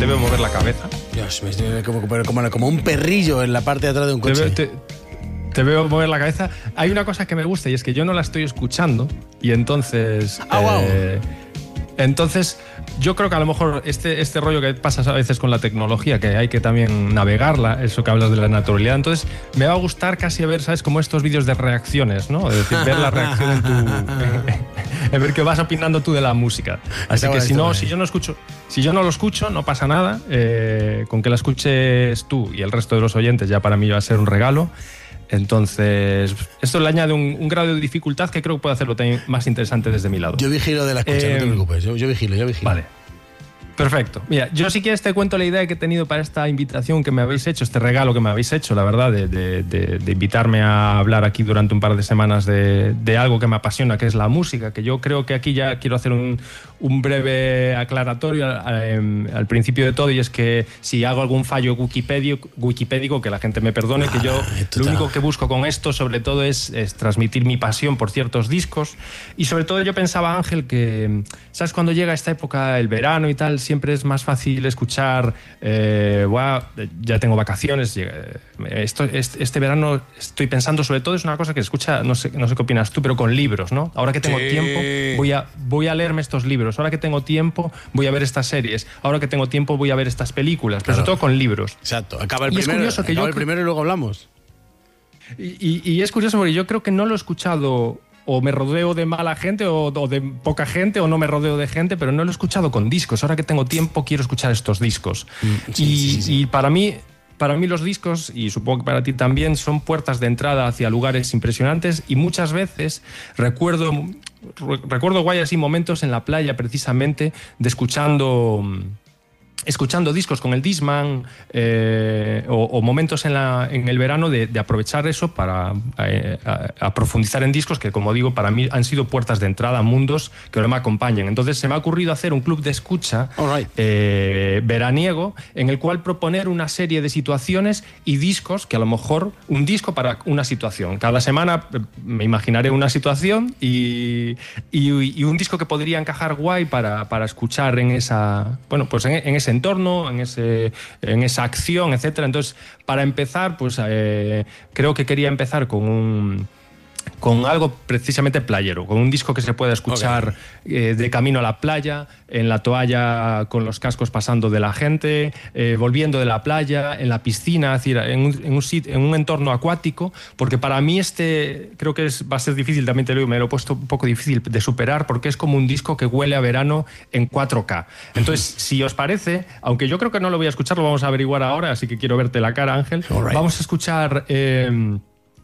te veo mover la cabeza. Dios, como un perrillo en la parte de atrás de un coche. Te veo mover la cabeza. Hay una cosa que me gusta y es que yo no la estoy escuchando y entonces... Entonces, yo creo que a lo mejor este rollo que pasa a veces con la tecnología, que hay que también navegarla, eso que hablas de la naturalidad, entonces me va a gustar casi ver, ¿sabes? Como estos vídeos de reacciones, ¿no? Es decir, ver la reacción en ver qué vas opinando tú de la música. Así que si yo no lo escucho, no pasa nada. Con que la escuches tú y el resto de los oyentes ya para mí va a ser un regalo. Entonces, esto le añade un grado de dificultad que creo que puede hacerlo también más interesante desde mi lado. Yo vigilo de la escucha, no te preocupes. Yo vigilo. Vale. Perfecto. Mira, yo si quieres te cuento la idea que he tenido para esta invitación que me habéis hecho, este regalo que me habéis hecho, la verdad, de invitarme a hablar aquí durante un par de semanas de algo que me apasiona, que es la música, que yo creo que aquí ya quiero hacer un breve aclaratorio al principio de todo, y es que si hago algún fallo wikipédico, que la gente me perdone, que yo lo único que busco con esto, sobre todo, es transmitir mi pasión por ciertos discos, y sobre todo yo pensaba, Ángel, que, ¿sabes? Cuando llega esta época, el verano y tal, siempre es más fácil escuchar, ya tengo vacaciones, este verano estoy pensando, sobre todo es una cosa que escucha, no sé qué opinas tú, pero con libros, ¿no? Ahora que tengo tiempo, voy a leerme estos libros, ahora que tengo tiempo, voy a ver estas series, ahora que tengo tiempo, voy a ver estas películas, pero sobre todo con libros. Exacto, acaba el primero y luego hablamos. Y es curioso porque yo creo que no lo he escuchado... O me rodeo de mala gente o de poca gente, o no me rodeo de gente, pero no lo he escuchado con discos. Ahora que tengo tiempo quiero escuchar estos discos. Y para mí los discos, y supongo que para ti también, son puertas de entrada hacia lugares impresionantes, y muchas veces recuerdo guay así momentos en la playa precisamente de escuchando discos con el Discman, o momentos en el verano de aprovechar eso para a profundizar en discos que, como digo, para mí han sido puertas de entrada a mundos que ahora me acompañan. Entonces se me ha ocurrido hacer un club de escucha veraniego, en el cual proponer una serie de situaciones y discos que, a lo mejor, un disco para una situación. Cada semana me imaginaré una situación y un disco que podría encajar guay para escuchar en esa, bueno, pues en ese entorno, en esa acción, etcétera. Entonces, para empezar, pues creo que quería empezar con algo precisamente playero, con un disco que se pueda escuchar de camino a la playa, en la toalla con los cascos pasando de la gente, volviendo de la playa, en la piscina, es decir, en un entorno acuático, porque para mí creo que va a ser difícil, también te lo digo, me lo he puesto un poco difícil de superar, porque es como un disco que huele a verano en 4K. Entonces, si os parece, aunque yo creo que no lo voy a escuchar, lo vamos a averiguar ahora, así que quiero verte la cara, Ángel. Vamos a escuchar...